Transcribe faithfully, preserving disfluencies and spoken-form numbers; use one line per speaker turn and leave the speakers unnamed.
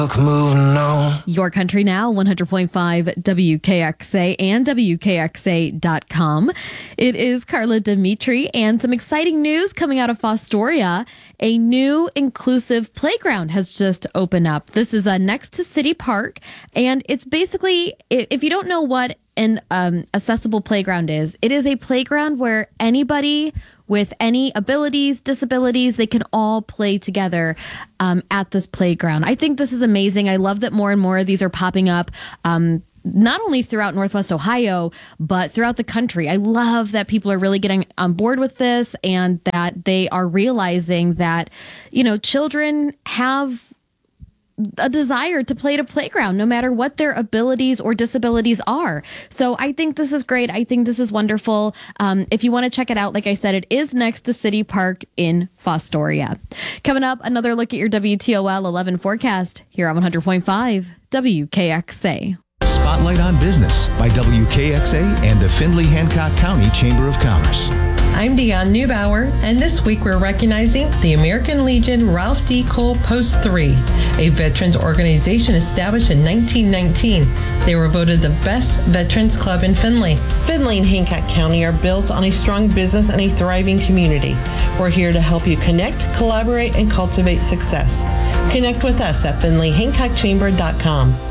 Moving on.
Your Country Now, one hundred point five W K X A and W K X A dot com. It is Carla Dimitri, and some exciting news coming out of Fostoria. A new inclusive playground has just opened up. This is uh, next to City Park, and it's basically, if you don't know what an um, accessible playground is, it is a playground where anybody with any abilities, disabilities, they can all play together um, at this playground. I think this is amazing. I love that more and more of these are popping up. Um, not only throughout Northwest Ohio, but throughout the country. I love that people are really getting on board with this and that they are realizing that, you know, children have a desire to play at a playground, no matter what their abilities or disabilities are. So I think this is great. I think this is wonderful. Um, if you want to check it out, like I said, it is next to City Park in Fostoria. Coming up, another look at your W T O L eleven forecast here on one hundred point five W K X A.
Spotlight on Business by W K X A and the Findlay-Hancock County Chamber of Commerce.
I'm Dionne Neubauer, and this week we're recognizing the American Legion Ralph D. Cole Post three, a veterans organization established in nineteen nineteen. They were voted the best veterans club in Findlay. Findlay and Hancock County are built on a strong business and a thriving community. We're here to help you connect, collaborate, and cultivate success. Connect with us at Findlay Hancock Chamber dot com.